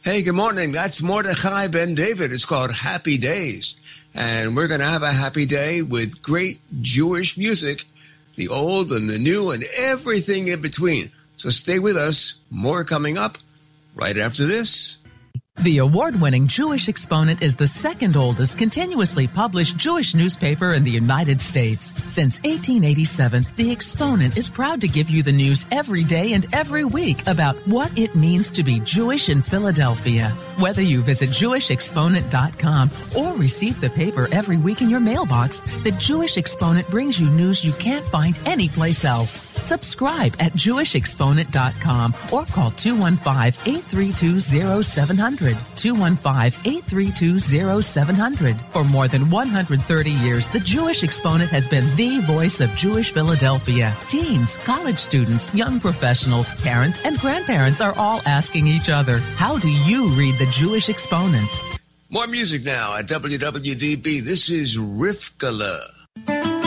Hey, good morning. That's Mordechai Ben David. It's called Happy Days. And we're going to have a happy day with great Jewish music, the old and the new and everything in between. So stay with us. More coming up right after this. The award-winning Jewish Exponent is the second oldest continuously published Jewish newspaper in the United States. Since 1887, The Exponent is proud to give you the news every day and every week about what it means to be Jewish in Philadelphia. Whether you visit JewishExponent.com or receive the paper every week in your mailbox, the Jewish Exponent brings you news you can't find anyplace else. Subscribe at JewishExponent.com or call 215-832-0700. 215-832-0700. For more than 130 years, the Jewish Exponent has been the voice of Jewish Philadelphia. Teens, college students, young professionals, parents, and grandparents are all asking each other, how do you read the Jewish Exponent? More music now at WWDB. This is Rivkala.